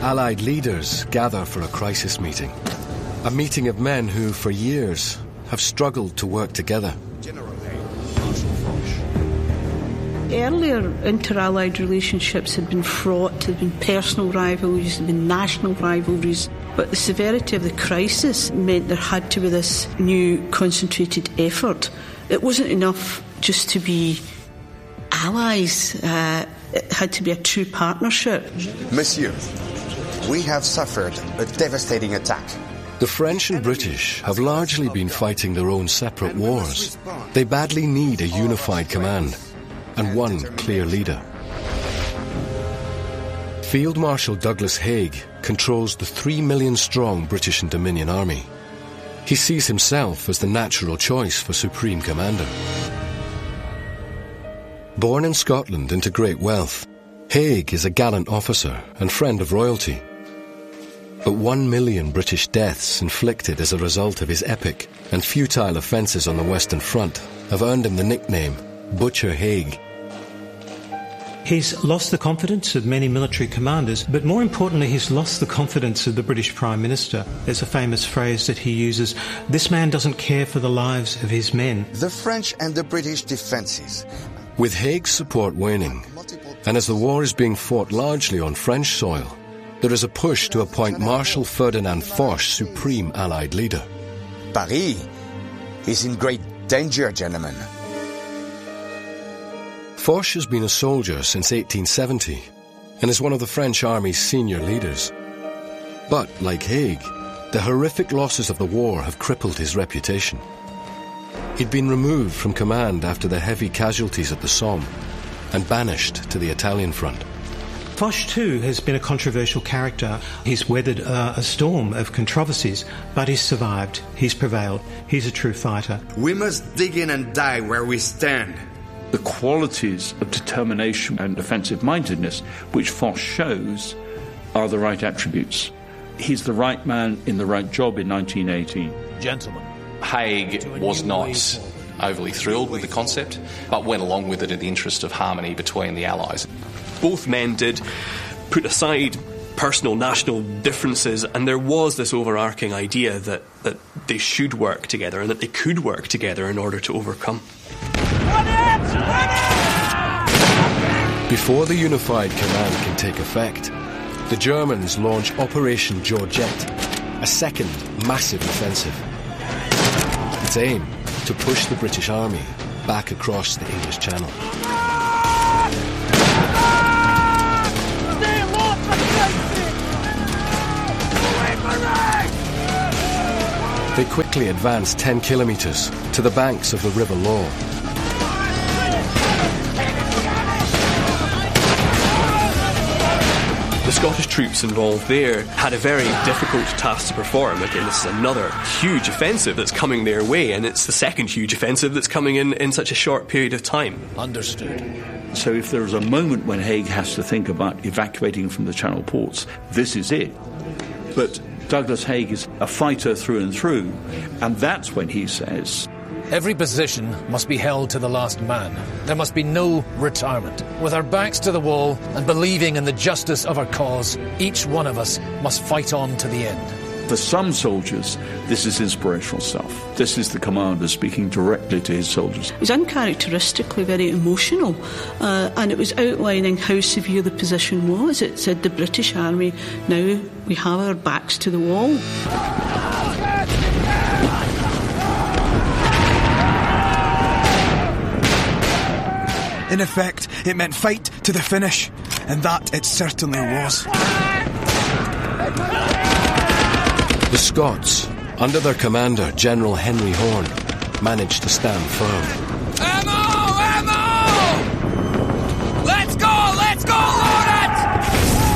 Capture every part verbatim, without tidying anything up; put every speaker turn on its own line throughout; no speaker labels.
Allied leaders gather for a crisis meeting. A meeting of men who, for years, have struggled to work together.
Earlier inter-Allied relationships had been fraught, had been personal rivalries, had been national rivalries, but the severity of the crisis meant there had to be this new concentrated effort. It wasn't enough just to be allies, uh, it had to be a true partnership.
Monsieur, we have suffered a devastating attack.
The French and British have largely been fighting their own separate wars. They badly need a unified command and one clear leader. Field Marshal Douglas Haig controls the three million strong British and Dominion army. He sees himself as the natural choice for supreme commander. Born in Scotland into great wealth, Haig is a gallant officer and friend of royalty. But one million British deaths inflicted as a result of his epic and futile offences on the Western Front have earned him the nickname Butcher Haig.
He's lost the confidence of many military commanders, but more importantly, he's lost the confidence of the British Prime Minister. There's a famous phrase that he uses, "This man doesn't care for the lives of his men."
The French and the British defences.
With Haig's support waning, and as the war is being fought largely on French soil, there is a push to appoint Marshal Ferdinand Foch supreme Allied leader.
Paris is in great danger, gentlemen.
Foch has been a soldier since eighteen seventy and is one of the French army's senior leaders. But, like Haig, the horrific losses of the war have crippled his reputation. He'd been removed from command after the heavy casualties at the Somme and banished to the Italian front.
Foch, too, has been a controversial character. He's weathered uh, a storm of controversies, but he's survived. He's prevailed. He's a true fighter.
We must dig in and die where we stand.
The qualities of determination and offensive-mindedness which Foch shows are the right attributes. He's the right man in the right job in nineteen eighteen.
Gentlemen.
Haig was not overly thrilled with the concept, but went along with it in the interest of harmony between the Allies.
Both men did put aside personal national differences, and there was this overarching idea that, that they should work together and that they could work together in order to overcome.
Before the unified command can take effect, the Germans launch Operation Georgette, a second massive offensive. Its aim to push the British Army back across the English Channel. They quickly advance ten kilometres to the banks of the River Loire.
The Scottish troops involved there had a very difficult task to perform. Again, this is another huge offensive that's coming their way, and it's the second huge offensive that's coming in in such a short period of time.
Understood.
So if there is a moment when Haig has to think about evacuating from the Channel ports, this is it. But Douglas Haig is a fighter through and through, and that's when he says,
every position must be held to the last man. There must be no retirement. With our backs to the wall and believing in the justice of our cause, each one of us must fight on to the end.
For some soldiers, this is inspirational stuff. This is the commander speaking directly to his soldiers.
It was uncharacteristically very emotional, uh, and it was outlining how severe the position was. It said the British Army, now we have our backs to the wall.
In effect, it meant fight to the finish, and that it certainly was.
The Scots, under their commander, General Henry Horne, managed to stand firm.
Ammo! Ammo! Let's go! Let's go, Lawrence!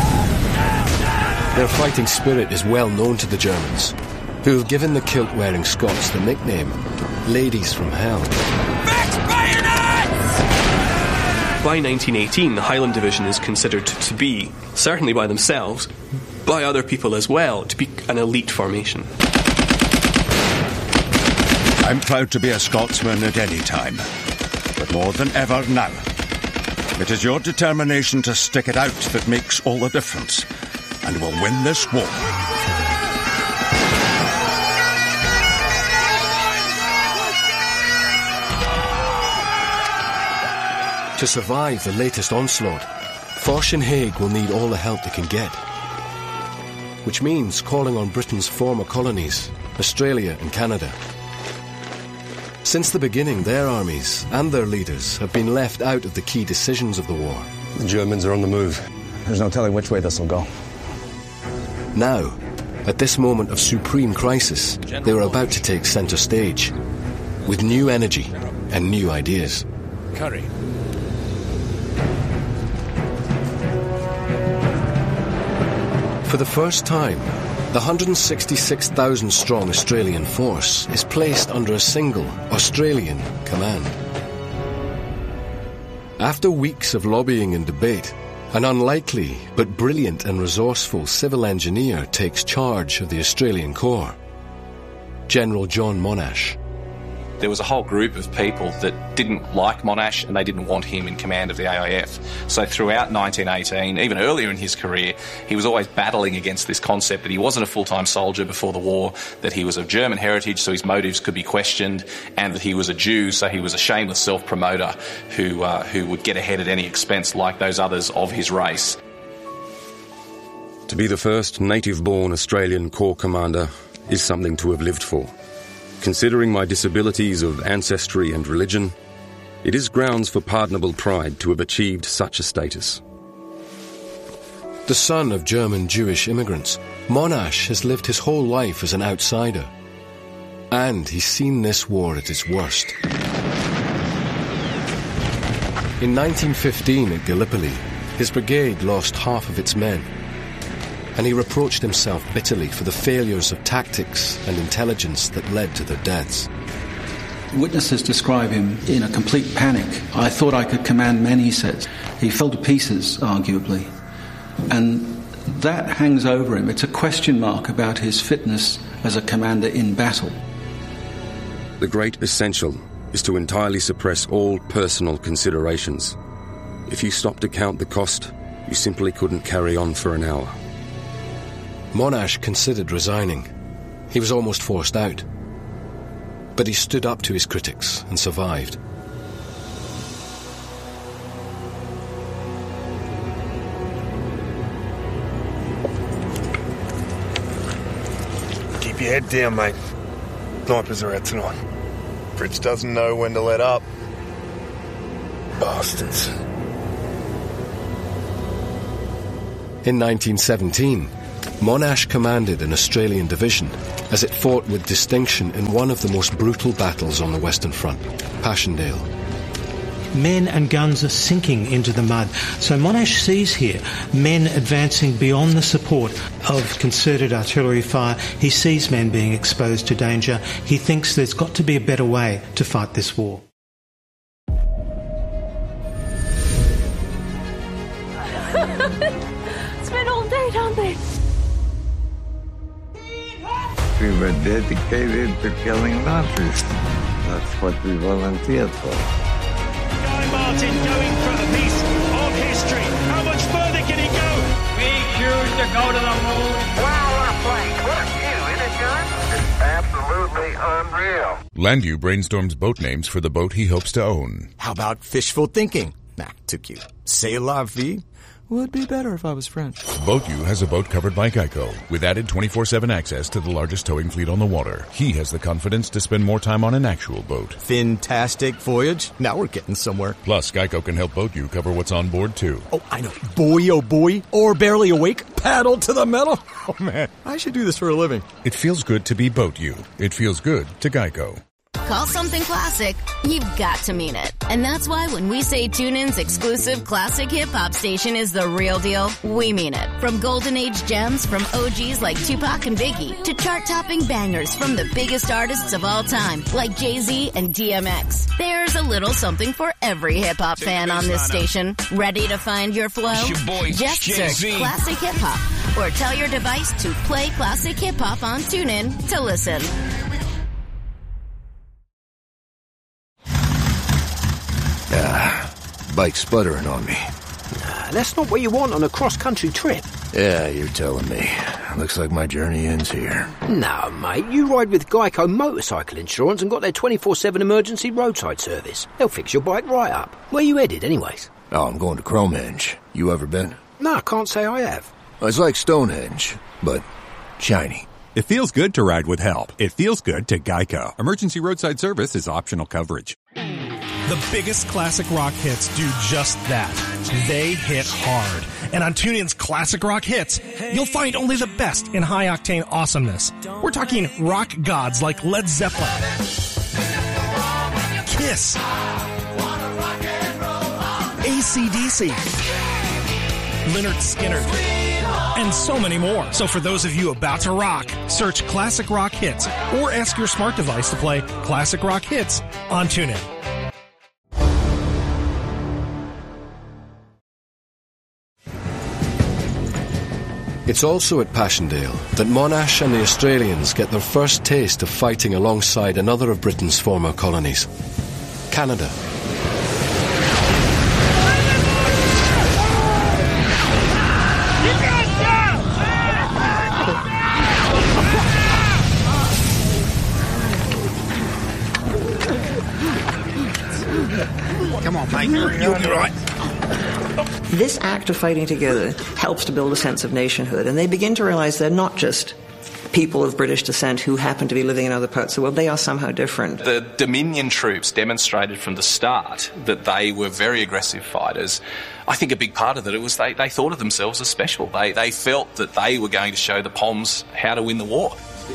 Their fighting spirit is well known to the Germans, who have given the kilt-wearing Scots the nickname Ladies from Hell.
Fix bayonets!
By nineteen eighteen, the Highland Division is considered to be, certainly by themselves, by other people as well, to be an elite formation.
I'm proud to be a Scotsman at any time, but more than ever now. It is your determination to stick it out that makes all the difference. and will win this war.
To survive the latest onslaught, Foch and Haig will need all the help they can get. Which means calling on Britain's former colonies, Australia and Canada. Since the beginning, their armies and their leaders have been left out of the key decisions of the war.
The Germans are on the move. There's no telling which way this will go.
Now, at this moment of supreme crisis, they are about to take centre stage, with new energy and new ideas.
Curry.
For the first time, the one hundred sixty-six thousand strong Australian force is placed under a single Australian command. After weeks of lobbying and debate, an unlikely but brilliant and resourceful civil engineer takes charge of the Australian Corps, General John Monash.
There was a whole group of people that didn't like Monash and they didn't want him in command of the A I F. So throughout nineteen eighteen, even earlier in his career, he was always battling against this concept that he wasn't a full-time soldier before the war, that he was of German heritage, so his motives could be questioned, and that he was a Jew, so he was a shameless self-promoter who, uh, who would get ahead at any expense like those others of his race.
To be the first native-born Australian Corps commander is something to have lived for. Considering my disabilities of ancestry and religion, it is grounds for pardonable pride to have achieved such a status.
The son of German Jewish immigrants, Monash has lived his whole life as an outsider. And he's seen this war at its worst. In nineteen fifteen at Gallipoli, his brigade lost half of its men. And he reproached himself bitterly for the failures of tactics and intelligence that led to their deaths.
Witnesses describe him in a complete panic. I thought I could command men, he says. He fell to pieces, arguably. And that hangs over him. It's a question mark about his fitness as a commander in battle.
The great essential is to entirely suppress all personal considerations. If you stop to count the cost, you simply couldn't carry on for an hour.
Monash considered resigning. He was almost forced out. But he stood up to his critics and survived.
Keep your head down, mate. Snipers are out tonight. Fritz doesn't know when to let up. Bastards.
In nineteen seventeen, Monash commanded an Australian division as it fought with distinction in one of the most brutal battles on the Western Front, Passchendaele.
Men and guns are sinking into the mud. So Monash sees here men advancing beyond the support of concerted artillery fire. He sees men being exposed to danger. He thinks there's got to be a better way to fight this war.
Spent all day down there.
We were dedicated to killing Nazis. That's what we volunteered for.
Guy Martin going for a piece of history. How much further can he go?
We choose to go to the moon.
Wow, what a flight. What a view, isn't it, John? It's absolutely unreal.
Landu brainstorms boat names for the boat he hopes to own.
How about fishful thinking? Nah, too cute. C'est la vie. Would be better if I was French.
BoatU has a boat covered by Geico, with added twenty-four seven access to the largest towing fleet on the water. He has the confidence to spend more time on an actual boat.
Fantastic voyage. Now we're getting somewhere.
Plus, Geico can help BoatU cover what's on board, too.
Oh, I know. Boy, oh boy. Or barely awake. Paddle to the metal. Oh, man. I should do this for a living.
It feels good to be BoatU. It feels good to Geico.
Call something classic, you've got to mean it. And that's why when we say TuneIn's exclusive classic hip-hop station is the real deal, we mean it. From golden age gems from O Gs like Tupac and Biggie to chart-topping bangers from the biggest artists of all time like Jay-Z and D M X. There's a little something for every hip-hop fan on this station. Ready to find your flow? Just search Classic Hip-Hop or tell your device to play Classic Hip-Hop on TuneIn to listen.
Ah, bike's sputtering on me.
that. That's not what you want on a cross-country trip.
Yeah, you're telling me. Looks like my journey ends here.
No, mate, you ride with Geico Motorcycle Insurance and got their twenty-four seven emergency roadside service. They'll fix your bike right up. Where you headed, anyways?
Oh, I'm going to Cromenge. You ever been?
No, I can't say I have.
It's like Stonehenge, but shiny.
It feels good to ride with help. It feels good to Geico. Emergency roadside service is optional coverage.
The biggest classic rock hits do just that. They hit hard. And on TuneIn's Classic Rock Hits, you'll find only the best in high-octane awesomeness. We're talking rock gods like Led Zeppelin, Kiss, A C D C, Lynyrd Skynyrd, and so many more. So for those of you about to rock, search Classic Rock Hits or ask your smart device to play Classic Rock Hits on TuneIn.
It's also at Passchendaele that Monash and the Australians get their first taste of fighting alongside another of Britain's former colonies, Canada.
Come on, mate. You'll be right.
This act of fighting together helps to build a sense of nationhood, and they begin to realize they're not just people of British descent who happen to be living in other parts of the world. They are somehow different.
The Dominion troops demonstrated from the start that they were very aggressive fighters. I think a big part of it was they, they thought of themselves as special. They, they felt that they were going to show the Poms how to win the war.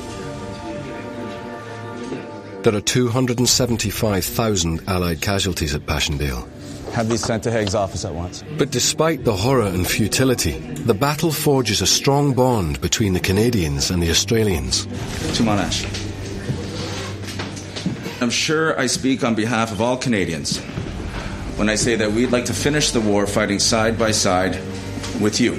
There are two hundred seventy-five thousand Allied casualties at Passchendaele.
Have these sent to Haig's office at once.
But despite the horror and futility, the battle forges a strong bond between the Canadians and the Australians.
To Monash. I'm sure I speak on behalf of all Canadians when I say that we'd like to finish the war fighting side by side with you.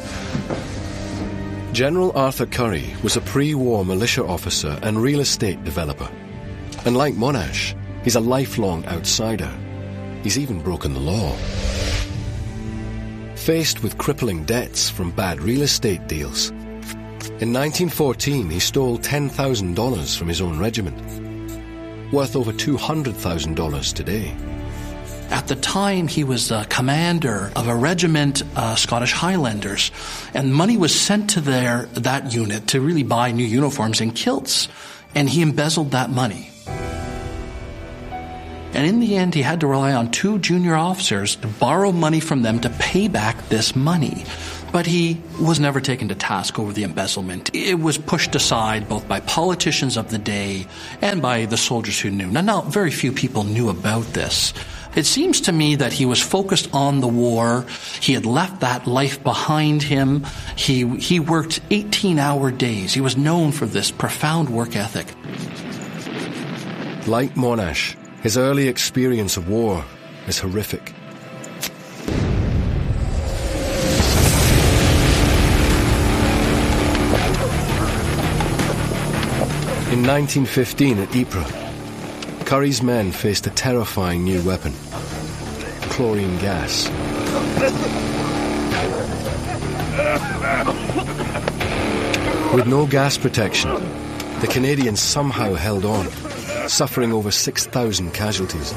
General Arthur Currie was a pre-war militia officer and real estate developer. And like Monash, he's a lifelong outsider. He's even broken the law. Faced with crippling debts from bad real estate deals, in nineteen fourteen he stole ten thousand dollars from his own regiment, worth over two hundred thousand dollars today.
At the time, he was the commander of a regiment, uh, Scottish Highlanders, and money was sent to their that unit to really buy new uniforms and kilts, and he embezzled that money. And in the end, he had to rely on two junior officers to borrow money from them to pay back this money. But he was never taken to task over the embezzlement. It was pushed aside both by politicians of the day and by the soldiers who knew. Now, now very few people knew about this. It seems to me that he was focused on the war. He had left that life behind him. He, he worked eighteen-hour days. He was known for this profound work ethic.
Like Monash, his early experience of war is horrific. In nineteen fifteen at Ypres, Currie's men faced a terrifying new weapon, chlorine gas. With no gas protection, the Canadians somehow held on, suffering over six thousand casualties.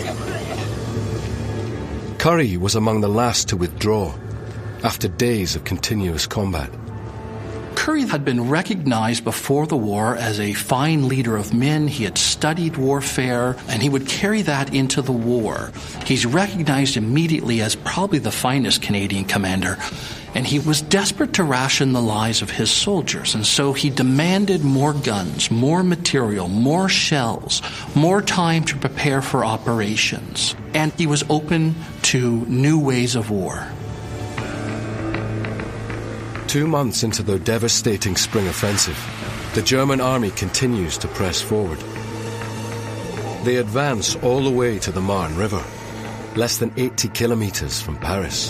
Currie was among the last to withdraw after days of continuous combat.
Currie had been recognized before the war as a fine leader of men. He had studied warfare, and he would carry that into the war. He's recognized immediately as probably the finest Canadian commander, and he was desperate to ration the lives of his soldiers, and so he demanded more guns, more material, more shells, more time to prepare for operations, and he was open to new ways of war.
Two months into their devastating spring offensive, the German army continues to press forward. They advance all the way to the Marne River, less than eighty kilometers from Paris.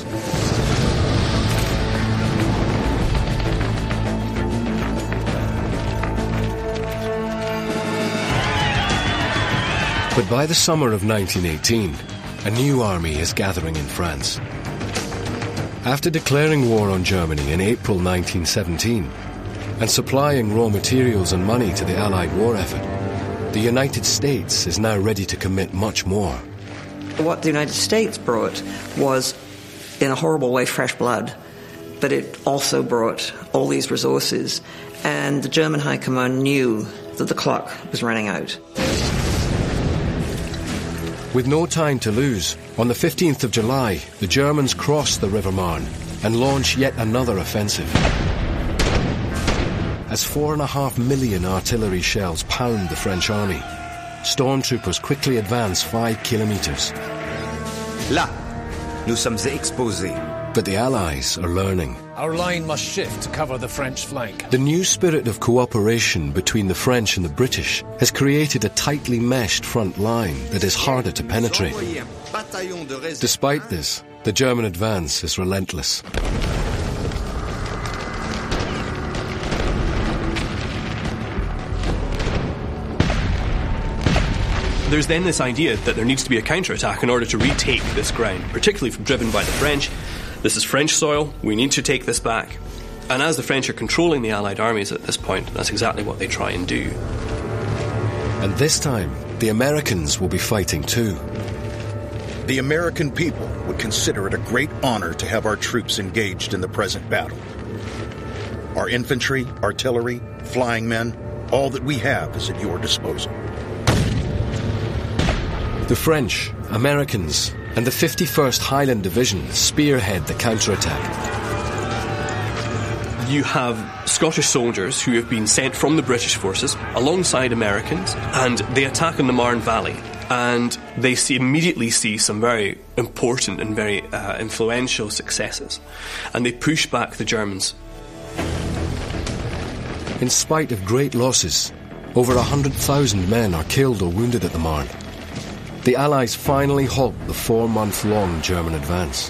But by the summer of nineteen eighteen, a new army is gathering in France. After declaring war on Germany in April nineteen seventeen and supplying raw materials and money to the Allied war effort, the United States is now ready to commit much more.
What the United States brought was, in a horrible way, fresh blood, but it also brought all these resources, and the German High Command knew that the clock was running out.
With no time to lose, on the fifteenth of July, the Germans cross the River Marne and launch yet another offensive. As four and a half million artillery shells pound the French army, stormtroopers quickly advance five kilometres.
Là, nous sommes exposés.
But the Allies are learning.
Our line must shift to cover the French flank.
The new spirit of cooperation between the French and the British has created a tightly meshed front line that is harder to penetrate. Despite this, the German advance is relentless.
There's then this idea that there needs to be a counterattack in order to retake this ground, particularly driven by the French. This is French soil, we need to take this back. And as the French are controlling the Allied armies at this point, that's exactly what they try and do.
And this time, the Americans will be fighting too.
The American people would consider it a great honor to have our troops engaged in the present battle. Our infantry, artillery, flying men, all that we have is at your disposal.
The French, Americans, and the fifty-first Highland Division spearhead the counterattack.
You have Scottish soldiers who have been sent from the British forces alongside Americans, and they attack in the Marne Valley. And they see, immediately see some very important and very uh, influential successes. And they push back the Germans.
In spite of great losses, over one hundred thousand men are killed or wounded at the Marne. The Allies finally halt the four-month-long German advance.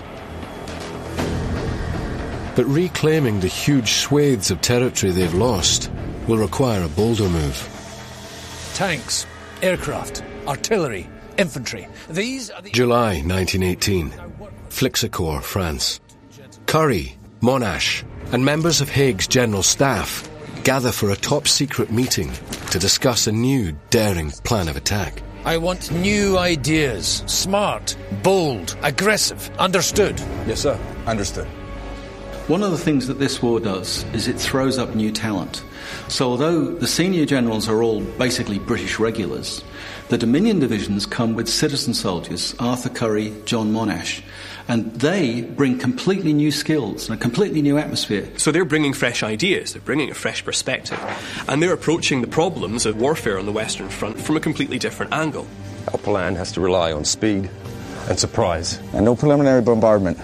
But reclaiming the huge swathes of territory they've lost will require a bolder move.
Tanks, aircraft, artillery, infantry. These are the...
July nineteen eighteen. Flixecourt, France. Currie, Monash, and members of Haig's General Staff gather for a top-secret meeting to discuss a new, daring plan of attack.
I want new ideas. Smart, bold, aggressive. Understood?
Yes, sir. Understood.
One of the things that this war does is it throws up new talent. So although the senior generals are all basically British regulars, the Dominion divisions come with citizen soldiers, Arthur Currie, John Monash, and they bring completely new skills and a completely new atmosphere.
So they're bringing fresh ideas, they're bringing a fresh perspective, and they're approaching the problems of warfare on the Western Front from a completely different angle.
Our plan has to rely on speed and surprise.
And no preliminary bombardment.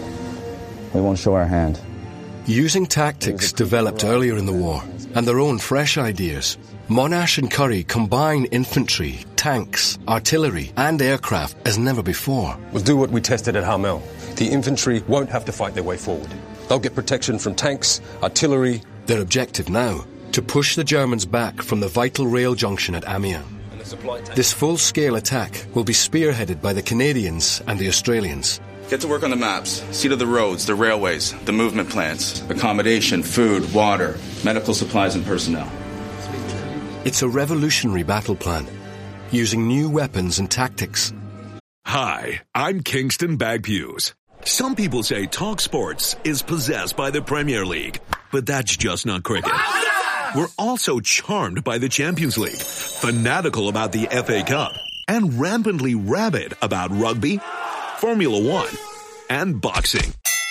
We won't show our hand.
Using tactics developed earlier in the war and their own fresh ideas, Monash and Currie combine infantry, tanks, artillery and aircraft as never before.
We'll do what we tested at Hamel. The infantry won't have to fight their way forward. They'll get protection from tanks, artillery.
Their objective now, to push the Germans back from the vital rail junction at Amiens. This full-scale attack will be spearheaded by the Canadians and the Australians.
Get to work on the maps. See to the roads, the railways, the movement plans, accommodation, food, water, medical supplies and personnel.
It's a revolutionary battle plan, using new weapons and tactics.
Hi, I'm Kingston Bagpues. Some people say Talk Sports is possessed by the Premier League, but that's just not cricket. We're also charmed by the Champions League, fanatical about the F A Cup, and rampantly rabid about rugby, Formula One, and boxing.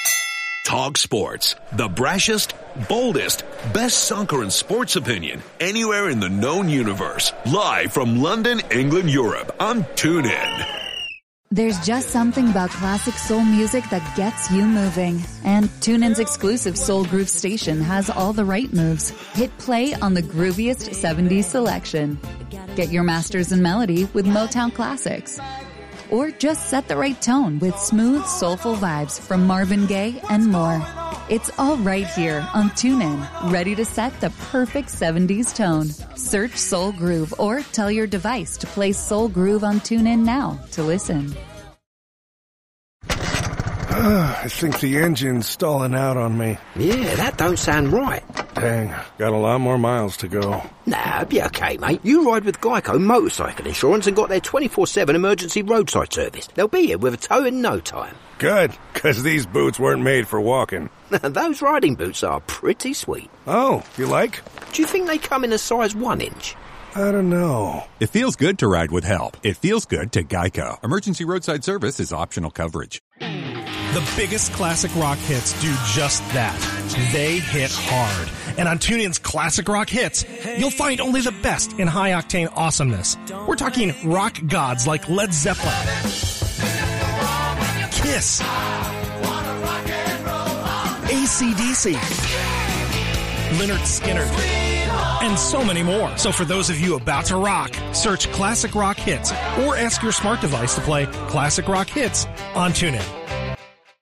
Talk Sports, the brashest, boldest, best soccer and sports opinion anywhere in the known universe. Live from London, England, Europe on TuneIn.
There's just something about classic soul music that gets you moving. And TuneIn's exclusive Soul Groove station has all the right moves. Hit play on the grooviest seventies selection. Get your masters in melody with Motown Classics. Or just set the right tone with smooth, soulful vibes from Marvin Gaye and more. It's all right here on TuneIn, ready to set the perfect seventies tone. Search Soul Groove or tell your device to play Soul Groove on TuneIn now to listen.
I think the engine's stalling out on me.
Yeah, that don't sound right.
Dang, got a lot more miles to go.
Nah, it'll be okay, mate. You ride with Geico Motorcycle Insurance and got their twenty-four seven emergency roadside service. They'll be here with a tow in no time.
Good, because these boots weren't made for walking.
Those riding boots are pretty sweet.
Oh, you like?
Do you think they come in a size one inch?
I don't know.
It feels good to ride with help. It feels good to Geico. Emergency roadside service is optional coverage.
The biggest classic rock hits do just that. They hit hard. And on TuneIn's Classic Rock Hits, you'll find only the best in high-octane awesomeness. We're talking rock gods like Led Zeppelin, Kiss, A C D C, Lynyrd Skynyrd, and so many more. So for those of you about to rock, search Classic Rock Hits or ask your smart device to play Classic Rock Hits on TuneIn.